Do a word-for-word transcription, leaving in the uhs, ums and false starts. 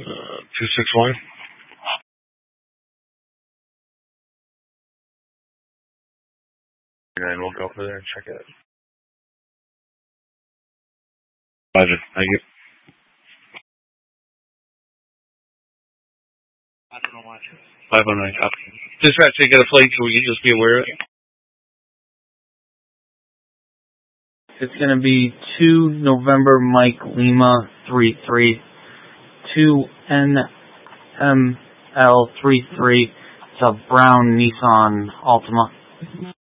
Uh, two six one. And then we'll go over there and check it. Roger. Thank you. five oh nine copy. Dispatch, they get a plate so we can just be aware of it. It's going to be two November Mike Lima three three, two N M L three three. It's a brown Nissan Altima.